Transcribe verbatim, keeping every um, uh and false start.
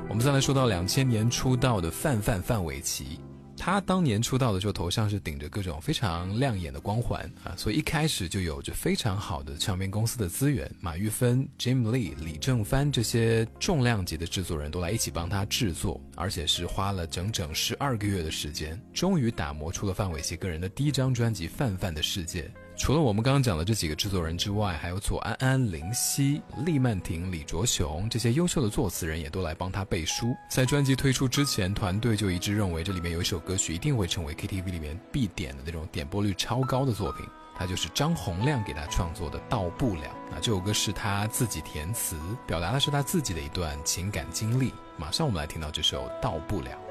我们再来说到两千年出道的范范范玮琪，他当年出道的时候头上是顶着各种非常亮眼的光环啊，所以一开始就有着非常好的唱片公司的资源，马玉芬、Jim Lee、李正帆这些重量级的制作人都来一起帮他制作，而且是花了整整十二个月的时间，终于打磨出了范玮琪个人的第一张专辑《范范的世界》。除了我们刚刚讲的这几个制作人之外，还有左安安、林夕、厉曼婷、李卓雄这些优秀的作词人也都来帮他背书。在专辑推出之前，团队就一致认为这里面有一首歌曲一定会成为 K T V 里面必点的那种点播率超高的作品，它就是张洪量给他创作的《到不了》。那这首歌是他自己填词，表达的是他自己的一段情感经历。马上我们来听到这首《到不了》。